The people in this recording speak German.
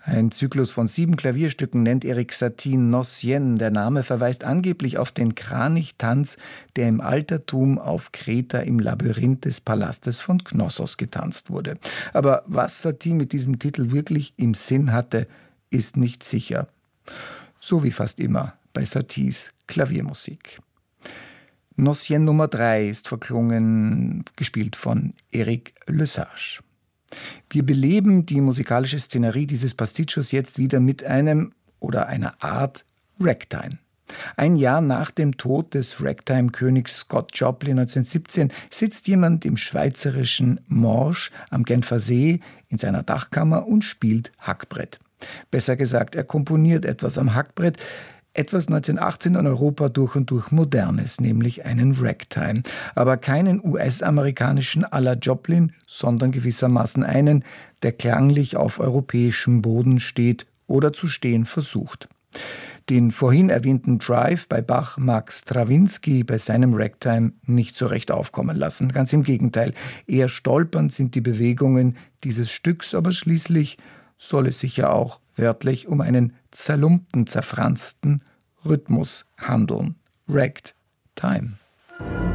Ein Zyklus von 7 Klavierstücken nennt Erik Satie Nossienne. Der Name verweist angeblich auf den Kranichtanz, der im Altertum auf Kreta im Labyrinth des Palastes von Knossos getanzt wurde. Aber was Satie mit diesem Titel wirklich im Sinn hatte, ist nicht sicher. So wie fast immer bei Saties Klaviermusik. Nossienne Nummer 3 ist verklungen, gespielt von Eric Lesage. Wir beleben die musikalische Szenerie dieses Pasticcios jetzt wieder mit einem oder einer Art Ragtime. Ein Jahr nach dem Tod des Ragtime-Königs Scott Joplin 1917 sitzt jemand im schweizerischen Morsch am Genfer See in seiner Dachkammer und spielt Hackbrett. Besser gesagt, er komponiert etwas am Hackbrett, etwas 1918 in Europa durch und durch Modernes, nämlich einen Ragtime. Aber keinen US-amerikanischen à la Joplin, sondern gewissermaßen einen, der klanglich auf europäischem Boden steht oder zu stehen versucht. Den vorhin erwähnten Drive bei Bach mag Strawinsky bei seinem Ragtime nicht so recht aufkommen lassen. Ganz im Gegenteil, eher stolpernd sind die Bewegungen dieses Stücks, aber schließlich soll es sich ja auch wörtlich um einen zerlumpten, zerfransten Rhythmus handeln. Ragtime.